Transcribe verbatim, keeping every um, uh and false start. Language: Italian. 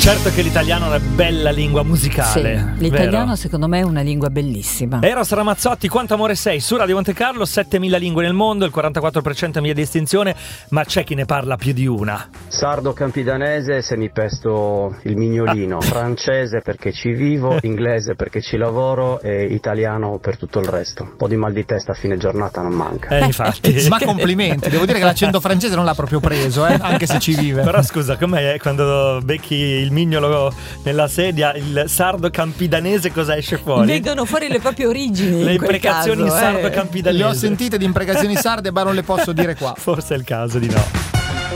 Certo che l'italiano è una bella lingua musicale. Sì, l'italiano vero? secondo me è una lingua bellissima. Eros Ramazzotti, Quanto amore sei su Radio Monte Carlo, settemila lingue nel mondo, il quarantaquattro per cento in via di estinzione, ma c'è chi ne parla più di una. Sardo campidanese se mi pesto il mignolino, francese perché ci vivo, inglese perché ci lavoro e italiano per tutto il resto. Un po' di mal di testa a fine giornata non manca. Eh, infatti. Ma complimenti, devo dire che l'accento francese non l'ha proprio preso, eh, anche se ci vive. Però scusa, com'è quando becchi il mignolo nella sedia, il sardo campidanese, cosa esce fuori? Vengono fuori le proprie origini. Le in quel imprecazioni caso, in sardo eh. campidanese. Le ho sentite di imprecazioni sarde, ma non le posso dire qua. Forse è il caso di no.